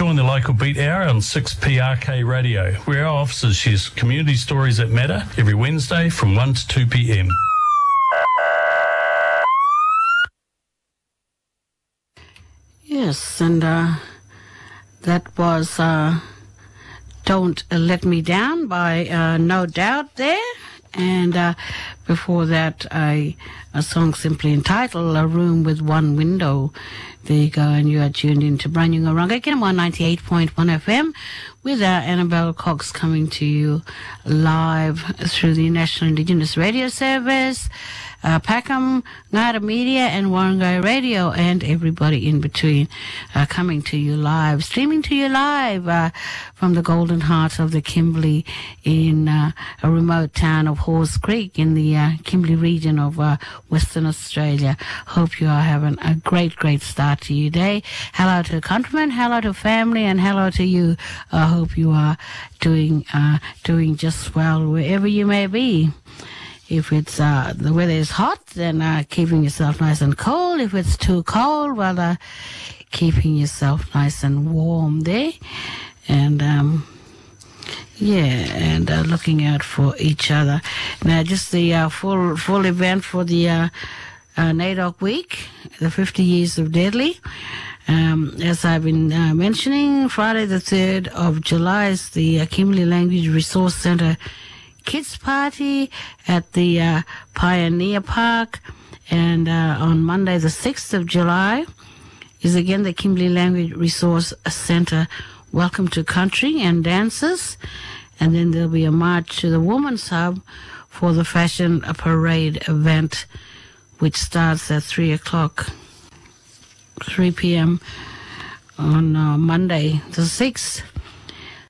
Join the local beat hour on 6PRK Radio, where our officers share community stories that matter every Wednesday from 1 to 2 p.m. Yes, and that was Don't Let Me Down by No Doubt there. And before that, a song simply entitled A Room with One Window. There you go, and you are tuned in to Branyungaranga, Kinamon 98.1 FM, with Annabelle Cox coming to you live through the National Indigenous Radio Service, Packham, Ngada Media, and Warrangai Radio, and everybody in between, coming to you live, streaming to you live from the golden heart of the Kimberley in a remote town of Horse Creek in the Kimberley region of Western Australia. Hope you are having a great start to your day. Hello to countrymen, hello to family, and hello to you. I hope you are doing just well wherever you may be. If it's the weather is hot, then keeping yourself nice and cold. If it's too cold, well, keeping yourself nice and warm there. And looking out for each other. Now, just the full event for the NAIDOC Week, the 50 Years of Deadly. As I've been mentioning, Friday the 3rd of July is the Kimberley Language Resource Centre Kids Party at the Pioneer Park. And on Monday the 6th of July is again the Kimberley Language Resource Centre Welcome to Country and Dances. And then there'll be a march to the Women's Hub for the Fashion Parade event, which starts at 3 p.m. on Monday the 6th.